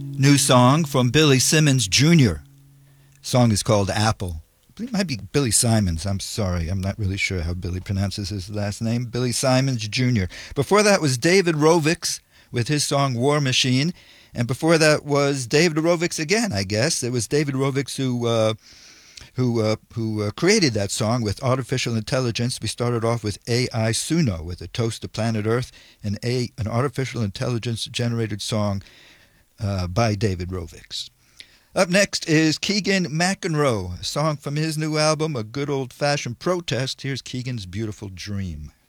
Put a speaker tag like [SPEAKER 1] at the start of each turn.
[SPEAKER 1] New song from Billy Simmons Jr. Song is called Apple. I believe it might be Billy Simons. I'm sorry. I'm not really sure how Billy pronounces his last name. Billy Simons Jr. Before that was David Rovics with his song War Machine. And before that was David Rovics again, I guess. It was David Rovics who created that song with artificial intelligence. We started off with AI Suno with a toast to planet Earth, an artificial intelligence generated song by David Rovics. Up next is Keegan McEnroe, a song from his new album, A Good Old Fashioned Protest. Here's Keegan's Beautiful Dream.